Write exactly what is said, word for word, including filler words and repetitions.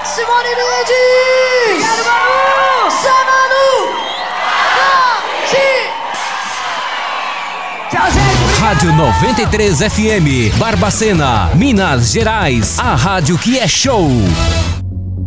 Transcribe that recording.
Simone Mendes! Obrigado, Manu! Samanu! Tchau, gente! Rádio noventa e três F M, Barbacena, Minas Gerais. A rádio que é show.